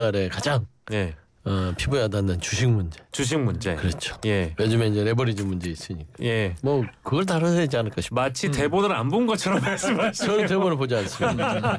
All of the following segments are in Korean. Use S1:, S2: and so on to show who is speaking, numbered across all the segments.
S1: 생활에 가장
S2: 예.
S1: 피부에 와닿는 주식 문제.
S2: 주식 문제.
S1: 그렇죠.
S2: 예.
S1: 요즘에 이제 레버리지 문제 있으니까.
S2: 예.
S1: 뭐 그걸 다뤄야 되지 않을까 싶어요.
S2: 마치 대본을 안 본 것처럼 말씀하시죠.
S1: 저는 대본을 보지 않습니다.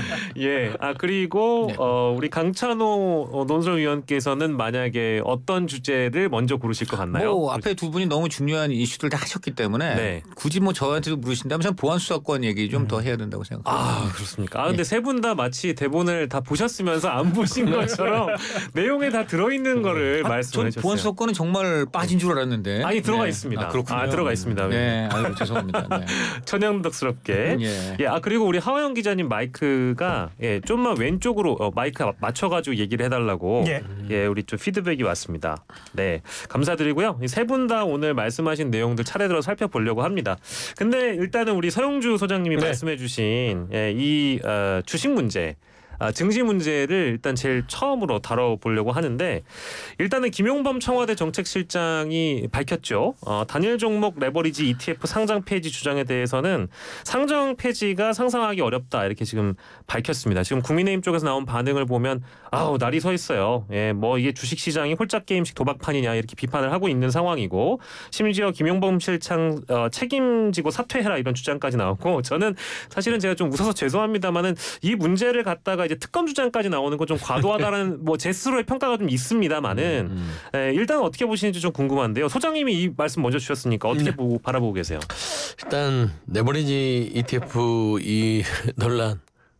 S2: 예. 그리고
S3: 네.
S2: 우리 강찬호 논설위원께서는 만약에 어떤 주제를 먼저 고르실 것 같나요?
S3: 뭐 앞에 두 분이 너무 중요한 이슈들 다 하셨기 때문에
S2: 네.
S3: 굳이 뭐 저한테도 물으신다면 저는 보안수사권 얘기 좀 더 해야 된다고 생각합니다.
S2: 그렇습니까? 근데 세 분 다 마치 대본을 다 보셨으면서 안 보신 것처럼 내용에 다 들어있는 거를 말씀해
S3: 전
S2: 주셨어요.
S3: 보안수사권은 정말 빠진 줄 알았는데.
S2: 아니 들어가
S3: 네.
S2: 있습니다.
S3: 그렇군요.
S2: 들어가 있습니다.
S3: 네, 아유 죄송합니다. 네.
S2: 천연덕스럽게.
S3: 예.
S2: 그리고 우리 하화영 기자님 마이크가 좀만 왼쪽으로 마이크 맞춰가지고 얘기를 해달라고 우리 좀 피드백이 왔습니다. 네, 감사드리고요. 세 분 다 오늘 말씀하신 내용들 차례대로 살펴보려고 합니다. 근데 일단은 우리 서영주 소장님이 말씀해주신 이 주식 문제. 증시 문제를 일단 제일 처음으로 다뤄보려고 하는데 일단은 김용범 청와대 정책실장이 밝혔죠. 단일 종목 레버리지 ETF 상장 폐지 주장에 대해서는 상장 폐지가 상상하기 어렵다 이렇게 지금 밝혔습니다. 지금 국민의힘 쪽에서 나온 반응을 보면 날이 서 있어요. 뭐 이게 주식시장이 홀짝 게임식 도박판이냐 이렇게 비판을 하고 있는 상황이고 심지어 김용범 실장 책임지고 사퇴해라 이런 주장까지 나오고 저는 사실은 제가 좀 웃어서 죄송합니다만은 이 문제를 갖다가 이제 특검 주장까지 나오는 건 좀 과도하다는 뭐 제 스스로의 평가가 좀 있습니다만은 일단 어떻게 보시는지 좀 궁금한데요. 소장님이 이 말씀 먼저 주셨으니까 어떻게 바라보고 계세요?
S1: 일단 레버리지 ETF 이 논란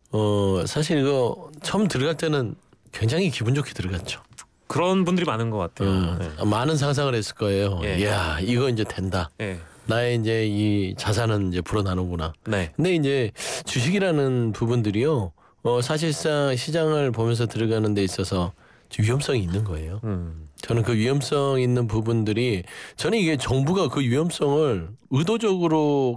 S1: 사실 이거 처음 들어갈 때는 굉장히 기분 좋게 들어갔죠.
S2: 그런 분들이 많은 것 같아요.
S1: 많은 상상을 했을 거예요.
S2: 예.
S1: 이야 이거 이제 된다. 나의 이제 이 자산은 이제 불어나는구나.
S2: 네.
S1: 근데 이제 주식이라는 부분들이요. 사실상 시장을 보면서 들어가는 데 있어서 위험성이 있는 거예요. 저는 그 위험성 있는 부분들이 저는 이게 정부가 그 위험성을 의도적으로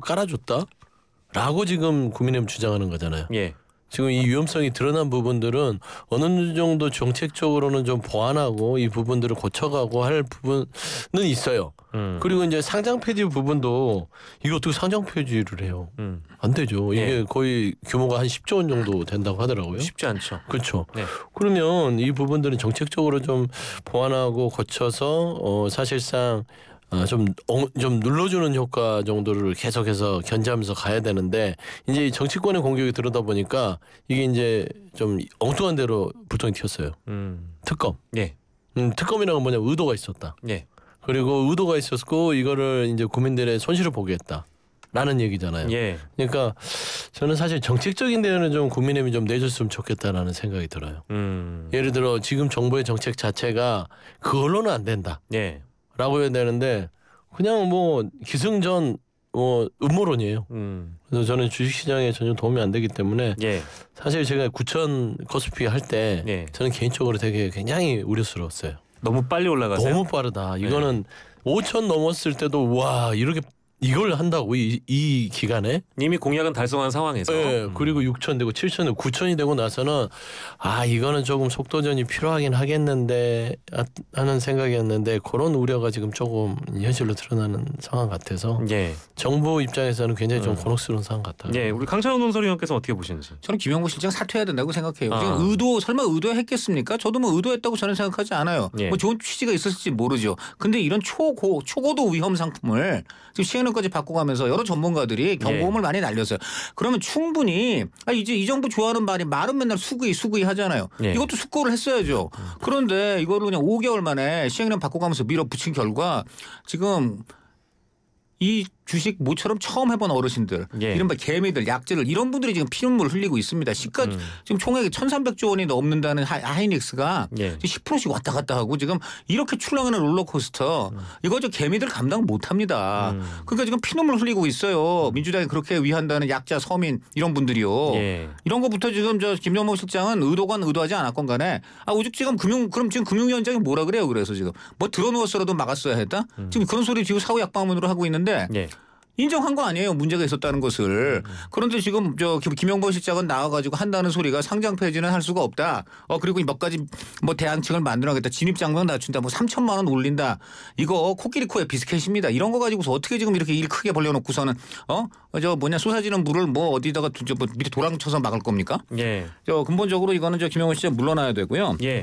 S1: 깔아줬다라고 지금 국민의힘 주장하는 거잖아요.
S2: 예.
S1: 지금 이 위험성이 드러난 부분들은 어느 정도 정책적으로는 좀 보완하고 이 부분들을 고쳐가고 할 부분은 있어요. 그리고 이제 상장 폐지 부분도 이거 어떻게 상장 폐지를 해요? 안 되죠. 이게 거의 규모가 한 10조 원 정도 된다고 하더라고요.
S2: 쉽지 않죠.
S1: 그렇죠.
S2: 네.
S1: 그러면 이 부분들은 정책적으로 좀 보완하고 고쳐서 사실상 좀 눌러주는 효과 정도를 계속해서 견제하면서 가야 되는데 이제 정치권의 공격이 들어다 보니까 이게 이제 좀 엉뚱한 대로 불똥이 튀었어요. 특검.
S2: 예.
S1: 특검이라는 건 뭐냐 의도가 있었다.
S2: 예.
S1: 그리고 의도가 있었고 이거를 이제 국민들의 손실을 보겠다라는 얘기잖아요.
S2: 예.
S1: 그러니까 저는 사실 정책적인 대안을 좀 국민의힘이 좀 내줬으면 좋겠다라는 생각이 들어요. 예를 들어 지금 정부의 정책 자체가 그걸로는 안 된다.
S2: 예.
S1: 라고 해야 되는데 그냥 뭐 기승전 음모론이에요. 그래서 저는 주식시장에 전혀 도움이 안 되기 때문에 사실 제가 9천 코스피 할 때 저는 개인적으로 되게 굉장히 우려스러웠어요.
S2: 너무 빨리 올라가세요?
S1: 너무 빠르다. 이거는 5천 넘었을 때도 와 이렇게 이걸 한다고 이 기간에
S2: 이미 공약은 달성한 상황에서
S1: 그리고 6천 되고 7천 되고 9천이 되고 나서는 이거는 조금 속도전이 필요하긴 하겠는데 하는 생각이었는데 그런 우려가 지금 조금 현실로 드러나는 상황 같아서 정부 입장에서는 굉장히 좀 곤혹스러운 상황 같아요.
S2: 우리 강찬호 논설위원께서 어떻게 보시는지?
S3: 저는 김용범 실장 사퇴해야 된다고 생각해요. 지금 설마 의도했겠습니까? 저도 뭐 의도했다고 저는 생각하지 않아요. 뭐 좋은 취지가 있었을지 모르죠. 근데 이런 초고도 위험 상품을 지금 시행령까지 바꿔가면서 여러 전문가들이 경고음을 많이 날렸어요. 그러면 충분히 이제 이 정부 좋아하는 말은 맨날 수구이 하잖아요. 이것도 숙고를 했어야죠. 그런데 이거를 그냥 5개월 만에 시행령 바꿔가면서 밀어붙인 결과 지금 이 주식 모처럼 처음 해본 어르신들 이른바 개미들 약재를 이런 분들이 지금 피눈물 흘리고 있습니다. 시가 지금 총액이 1,300조 원이 넘는다는 하이닉스가 10%씩 왔다 갔다 하고 지금 이렇게 출렁이는 롤러코스터 이거 저 개미들 감당 못합니다. 그러니까 지금 피눈물 흘리고 있어요. 민주당이 그렇게 위한다는 약자 서민 이런 분들이요. 이런 것부터 지금 저 김용범 실장은 의도건 의도하지 않았건 간에 오죽 지금 그럼 지금 금융위원장이 뭐라 그래요. 그래서 지금 뭐 들어누웠어라도 막았어야 했다. 지금 그런 소리 지금 사후약방문으로 하고 있는데 인정한 거 아니에요. 문제가 있었다는 것을. 그런데 지금 김영범 실장은 나와가지고 한다는 소리가 상장 폐지는 할 수가 없다. 그리고 몇 가지 뭐 대안책을 만들어야겠다. 진입장벽 낮춘다. 뭐 3천만 원 올린다. 이거 코끼리코의 비스켓입니다. 이런 거 가지고서 어떻게 지금 이렇게 일 크게 벌려놓고서는 쏟아지는 물을 뭐 어디다가 밑에 도랑 쳐서 막을 겁니까?
S2: 예.
S3: 근본적으로 이거는 김영범 실장 물러나야 되고요.
S2: 예.